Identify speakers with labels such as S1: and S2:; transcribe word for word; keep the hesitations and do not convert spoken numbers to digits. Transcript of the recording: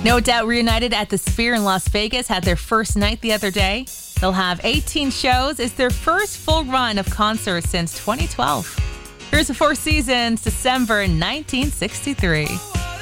S1: No Doubt reunited at the Sphere in Las Vegas had their first night the other day. They'll have eighteen shows. It's their first full run of concerts since twenty twelve. Here's the Four Seasons, December nineteen sixty-three.